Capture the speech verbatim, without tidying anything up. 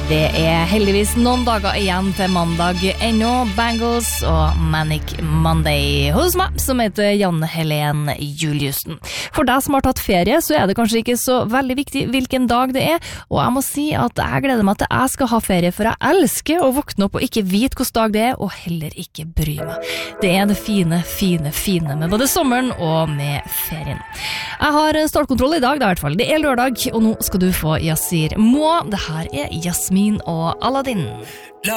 Det er heldigvis noen dager igjen til mandag ennå. Bangles og Manic Monday hos meg, som heter Janne Helen Juliussen. For deg som har tatt ferie, så er det kanskje ikke så veldig viktig hvilken dag det er, og jeg må si at jeg gleder meg til jeg skal ha ferie, for jeg elsker å våkne opp og ikke vite hvilken dag det er, og heller ikke bry meg. Det er det fine, fine, fine med både sommeren og med ferien. Jeg har startkontroll i dag, det er i hvert fall. Det er lørdag, og nå skal du få Yasir Moa. Det her er Jasmin og Aladdin.